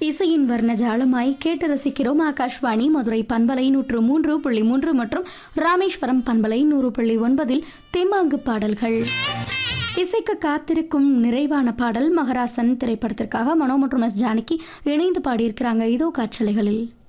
இசையின் வர்ணஜாலமாய் கேட்டு ரசிக்கிறோம். ஆகாஷ்வாணி மதுரை பண்பலை 103.3 மற்றும் ராமேஸ்வரம் பண்பலை 100.9 தெம்மாங்கு பாடல்கள். இசைக்கு காத்திருக்கும் நிறைவான பாடல் மகராசன் திரைப்படத்திற்காக மனோ மற்றும் எஸ் ஜானகி இணைந்து பாடியிருக்கிறாங்க. இதோ காற்றலைகளில்.